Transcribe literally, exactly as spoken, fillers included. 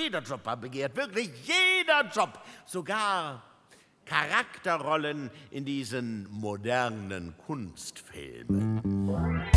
Jeder Job war begehrt, wirklich jeder Job. Sogar Charakterrollen in diesen modernen Kunstfilmen.